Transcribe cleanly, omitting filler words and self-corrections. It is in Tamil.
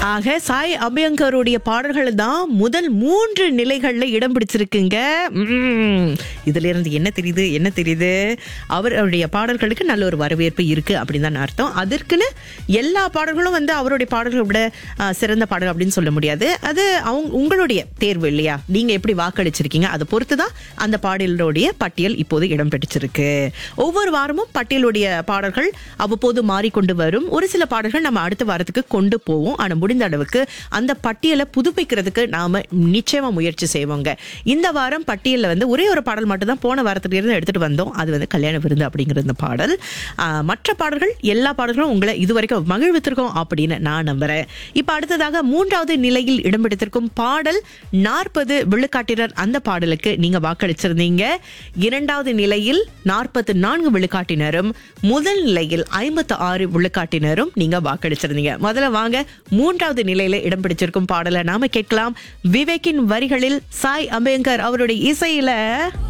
ஆக சாய் அபியங்கருடைய பாடல்கள் தான் முதல் 3 நிலைகள்ல இடம் பிடிச்சிருக்குங்க. இதுல இருந்து என்ன தெரியுது அவருடைய பாடல்களுக்கு நல்ல ஒரு வரவேற்பு இருக்கு அப்படின்னு தான் அர்த்தம். அதற்குன்னு எல்லா பாடல்களும் அவருடைய பாடல்களை விட சிறந்த பாடல் அப்படின்னு சொல்ல முடியாது. அது உங்களுடைய தேர்வு இல்லையா? நீங்க எப்படி வாக்களிச்சிருக்கீங்க அதை பொறுத்துதான் அந்த பாடலுடைய பட்டியல் இப்போது இடம் பிடிச்சிருக்கு. ஒவ்வொரு வாரமும் பட்டியலுடைய பாடல்கள் அவ்வப்போது மாறிக்கொண்டு வரும். ஒரு சில பாடல்கள் நம்ம அடுத்த வாரத்துக்கு கொண்டு போவோம். ஆனா முடிந்த அளவுக்கு அந்த பட்டியலை புதுப்பிக்கிறதுக்கு நாம நிச்சயமா முயற்சி செய்வோங்க. இந்த வாரம் பட்டியல்ல ஒரே ஒரு பாடல் மட்டும் தான் போன வாரத்துல இருந்து எடுத்துட்டு வந்தோம். அது கல்யாண விருந்து அப்படிங்கிற இந்த பாடல். மற்ற பாடல்கள் எல்லா பாடல்களும் உங்களை இதுவரைக்கும் மகிழ்வித்திருக்கோம் அப்படின்னு நான் நம்புறேன். இப்ப அடுத்ததாக 3வது நிலையில் இடம் பிடித்திருக்கும் பாடல் 40 விழுக்காட்டினர். அந்த பாடலுக்கு நீங்க வாக்களிச்சிருந்தீங்க. 2வது நிலையில் 44 விழுக்காட்டினரும், முதல் நிலையில் 56 விழுக்காட்டினரும் நீங்க வாக்களிச்சிருந்தீங்க. முதல்ல வாங்க 3வது நிலையில இடம் பிடிச்சிருக்கும் பாடலை நாம கேட்கலாம். விவேக்கின் வரிகளில் சாய் அபியங்கர் அவருடைய இசையில